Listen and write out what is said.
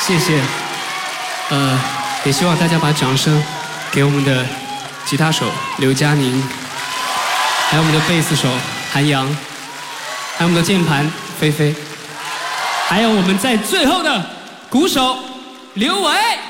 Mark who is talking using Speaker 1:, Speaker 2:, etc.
Speaker 1: 谢谢。也希望大家把掌声给我们的吉他手刘佳宁，还有我们的贝斯手韩阳，还有我们的键盘菲菲，还有我们在最后的鼓手刘伟。